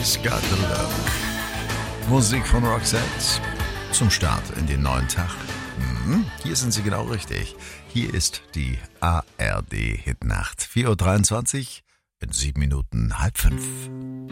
She's Got the Love. Musik von Roxette zum Start in den neuen Tag. Hier sind Sie genau richtig. Hier ist die ARD Hitnacht. 4:23 Uhr, in 7 Minuten 4:30.